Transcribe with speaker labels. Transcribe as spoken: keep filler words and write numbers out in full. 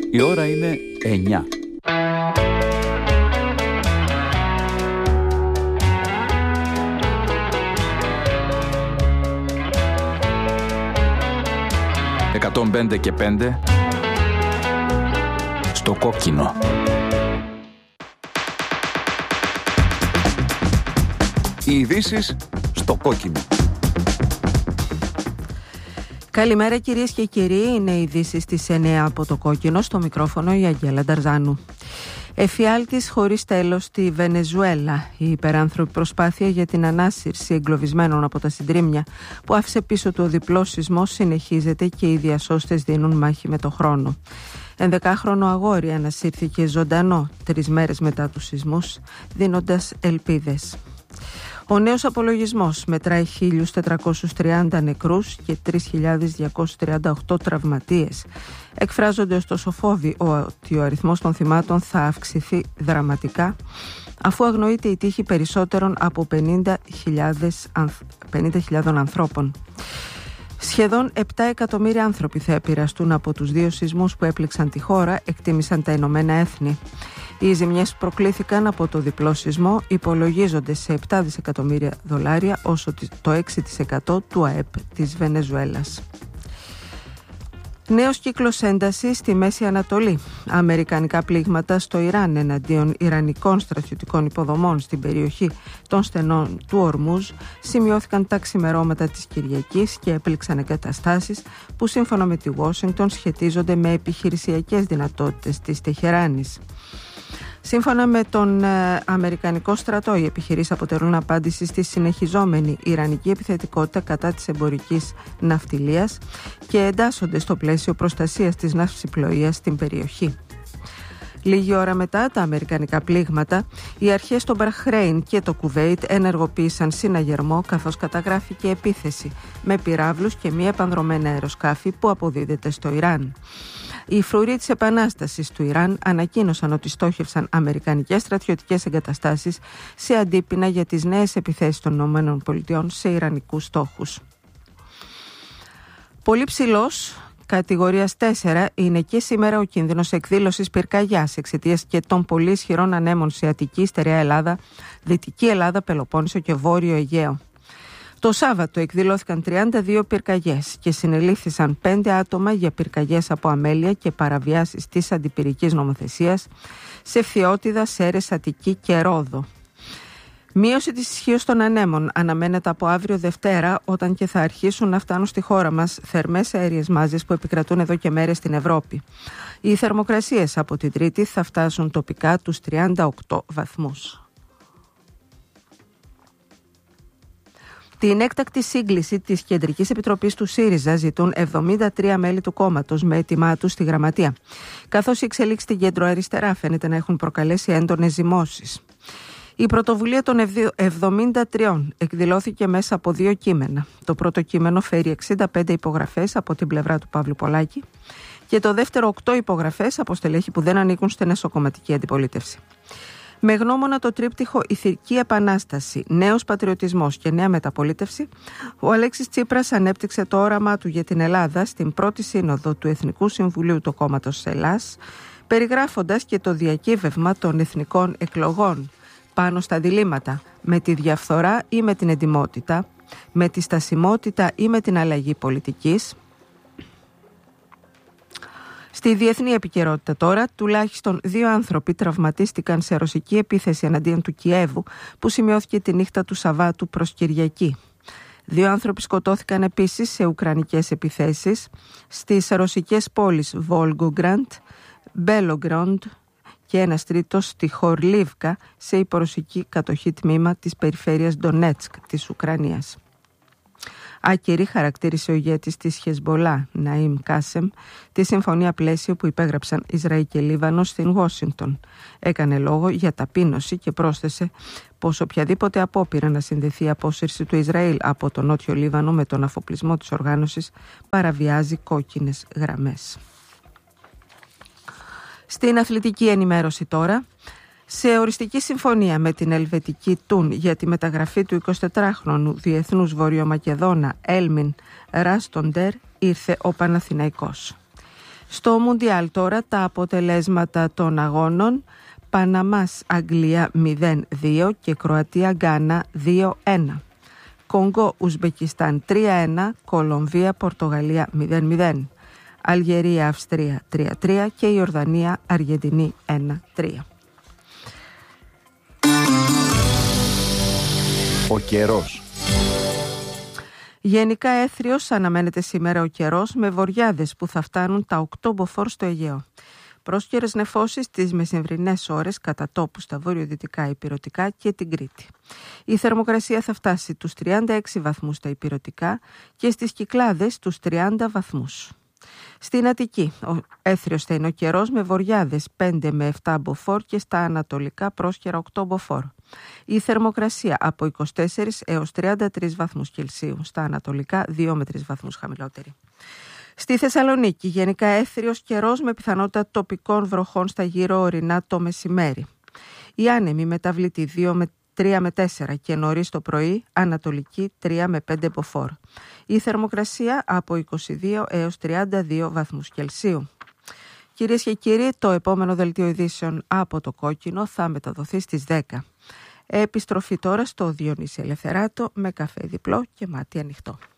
Speaker 1: Η ώρα είναι εννιά. εκατόν πέντε και πέντε στο κόκκινο. Οι ειδήσεις στο κόκκινο.
Speaker 2: Καλημέρα κυρίες και κύριοι, είναι οι ειδήσεις στις εννιά από το κόκκινο, στο μικρόφωνο η Αγγέλα Νταρζάνου. Εφιάλτης χωρίς τέλος στη Βενεζουέλα. Η υπεράνθρωπη προσπάθεια για την ανάσυρση εγκλωβισμένων από τα συντρίμμια που άφησε πίσω του ο διπλός σεισμός συνεχίζεται και οι διασώστες δίνουν μάχη με το χρόνο. Ενδεκάχρονο αγόρι ανασύρθηκε ζωντανό τρεις μέρες μετά τους σεισμούς, δίνοντας ελπίδες. Ο νέος απολογισμός μετράει χίλιους τετρακόσιους τριάντα νεκρούς και τρεις χιλιάδες διακόσιους τριάντα οκτώ τραυματίες. Εκφράζονται ωστόσο φόβοι ότι ο αριθμός των θυμάτων θα αυξηθεί δραματικά, αφού αγνοείται η τύχη περισσότερων από πενήντα χιλιάδων ανθρώπων. Σχεδόν επτά εκατομμύρια άνθρωποι θα επηρεαστούν από τους δύο σεισμούς που έπληξαν τη χώρα, εκτίμησαν τα Ηνωμένα Έθνη. Οι ζημιές που προκλήθηκαν από το διπλό σεισμό υπολογίζονται σε επτά δισεκατομμύρια δολάρια, όσο το έξι τοις εκατό του ΑΕΠ της Βενεζουέλας. Νέος κύκλος έντασης στη Μέση Ανατολή. Αμερικανικά πλήγματα στο Ιράν εναντίον ιρανικών στρατιωτικών υποδομών στην περιοχή των στενών του Ορμούζ σημειώθηκαν τα ξημερώματα της Κυριακής και έπληξαν εγκαταστάσεις που σύμφωνα με τη Ουάσιγκτον σχετίζονται με επιχειρησιακές δυνατότητες της Τεχεράνης. Σύμφωνα με τον ε, Αμερικανικό στρατό, οι επιχειρήσεις αποτελούν απάντηση στη συνεχιζόμενη ιρανική επιθετικότητα κατά της εμπορικής ναυτιλίας και εντάσσονται στο πλαίσιο προστασίας της ναυσιπλοείας στην περιοχή. Λίγη ώρα μετά τα αμερικανικά πλήγματα, οι αρχές στο Μπαχρέιν και το Κουβέιτ ενεργοποίησαν συναγερμό, καθώς καταγράφηκε επίθεση με πυράβλους και μη επανδρομένα αεροσκάφη που αποδίδεται στο Ιράν. Οι φρουροί της Επανάστασης του Ιράν ανακοίνωσαν ότι στόχευσαν αμερικανικές στρατιωτικές εγκαταστάσεις σε αντίπεινα για τις νέες επιθέσεις των ΗΠΑ σε ιρανικούς στόχους. Πολύ ψηλός, κατηγορίας τέσσερα, είναι και σήμερα ο κίνδυνος εκδήλωσης πυρκαγιάς εξαιτίας και των πολύ ισχυρών ανέμων σε Αττική, Στερεά Ελλάδα, Δυτική Ελλάδα, Πελοπόννησο και Βόρειο Αιγαίο. Το Σάββατο εκδηλώθηκαν τριάντα δύο πυρκαγιές και συνελήφθησαν πέντε άτομα για πυρκαγιές από αμέλεια και παραβιάσεις της αντιπυρικής νομοθεσίας σε Φθιώτιδα, Σέρρες, Αττική και Ρόδο. Μείωση της ισχύως των ανέμων αναμένεται από αύριο Δευτέρα, όταν και θα αρχίσουν να φτάνουν στη χώρα μας θερμές αέριες μάζες που επικρατούν εδώ και μέρες στην Ευρώπη. Οι θερμοκρασίες από την Τρίτη θα φτάσουν τοπικά τους τριάντα οκτώ βαθμούς. Την έκτακτη σύγκληση της Κεντρικής Επιτροπής του ΣΥΡΙΖΑ ζητούν εβδομήντα τρία μέλη του κόμματος με έτοιμά τους στη Γραμματεία, καθώς οι εξελίξεις στην κέντρο-αριστερά φαίνεται να έχουν προκαλέσει έντονες ζυμώσεις. Η πρωτοβουλία των εβδομήντα τριών εκδηλώθηκε μέσα από δύο κείμενα. Το πρώτο κείμενο φέρει εξήντα πέντε υπογραφές από την πλευρά του Παύλου Πολάκη και το δεύτερο οκτώ υπογραφές από στελέχη που δεν ανήκουν στην εσωκομματική αντιπολίτευση. Με γνώμονα το τρίπτυχο Ηθική Επανάσταση, Νέος Πατριωτισμός και Νέα Μεταπολίτευση, ο Αλέξης Τσίπρας ανέπτυξε το όραμά του για την Ελλάδα στην πρώτη σύνοδο του Εθνικού Συμβουλίου του Κόμματος Ελλάς, περιγράφοντας και το διακύβευμα των εθνικών εκλογών πάνω στα διλήμματα με τη διαφθορά ή με την εντιμότητα, με τη στασιμότητα ή με την αλλαγή πολιτικής. Στη διεθνή επικαιρότητα τώρα, τουλάχιστον δύο άνθρωποι τραυματίστηκαν σε ρωσική επίθεση εναντίον του Κιέβου που σημειώθηκε τη νύχτα του Σαββάτου προς Κυριακή. Δύο άνθρωποι σκοτώθηκαν επίσης σε ουκρανικές επιθέσεις στις ρωσικές πόλεις Βόλγκογκραντ, Μπέλογκραντ και ένας τρίτος στη Χορλίβκα, σε υπορωσική κατοχή τμήμα της περιφέρειας Ντονέτσκ της Ουκρανίας. Άκυρη χαρακτήρισε ο ηγέτης της Χεσμπολά, Ναΐμ Κάσεμ, τη συμφωνία πλαίσιο που υπέγραψαν Ισραήλ και Λίβανο στην Ουάσιγκτον. Έκανε λόγο για ταπείνωση και πρόσθεσε πως οποιαδήποτε απόπειρα να συνδεθεί η απόσυρση του Ισραήλ από το Νότιο Λίβανο με τον αφοπλισμό της οργάνωσης παραβιάζει κόκκινες γραμμές. Στην αθλητική ενημέρωση τώρα, σε οριστική συμφωνία με την ελβετική Τουν για τη μεταγραφή του εικοσιτετράχρονου διεθνούς Βορειομακεδόνα Έλμιν Ράστοντερ ήρθε ο Παναθηναϊκός. Στο Μουντιάλ τώρα τα αποτελέσματα των αγώνων: Παναμάς Αγγλία μηδέν δύο και Κροατία Γκάνα δύο ένα. Κονγκό Ουσμπεκιστάν τρία ένα, Κολομβία Πορτογαλία μηδέν μηδέν. Αλγερία Αυστρία τρία τρία και Ιορδανία Αργεντινή ένα τρία.
Speaker 1: Ο καιρός.
Speaker 2: Γενικά έθριος αναμένεται σήμερα ο καιρός, με βοριάδες που θα φτάνουν τα οκτώ μποφόρ στο Αιγαίο. Πρόσκαιρες νεφώσεις τις μεσημβρινές ώρες κατά τόπου στα βορειοδυτικά ηπειρωτικά και την Κρήτη. Η θερμοκρασία θα φτάσει τους τριάντα έξι βαθμούς στα ηπειρωτικά και στις Κυκλάδες τους τριάντα βαθμούς. Στην Αττική, ο έθριος θα είναι ο καιρός, με βοριάδες πέντε με επτά μποφόρ και στα ανατολικά πρόσκαιρα οκτώ μποφόρ. Η θερμοκρασία από είκοσι τέσσερις έως τριάντα τρεις βαθμούς Κελσίου, στα ανατολικά δύο με τρεις βαθμούς χαμηλότερη. Στη Θεσσαλονίκη, γενικά έθριος καιρός, με πιθανότητα τοπικών βροχών στα γύρω ορεινά το μεσημέρι. Η άνεμη μεταβλητή δύο με τρία με τέσσερα και νωρίς το πρωί ανατολική τρία με πέντε μποφόρ. Η θερμοκρασία από είκοσι δύο έως τριάντα δύο βαθμούς Κελσίου. Κυρίες και κύριοι, το επόμενο δελτίο ειδήσεων από το Κόκκινο θα μεταδοθεί στις δέκα. Επιστροφή τώρα στο Διονύση Ελευθεράτο με καφέ διπλό και μάτι ανοιχτό.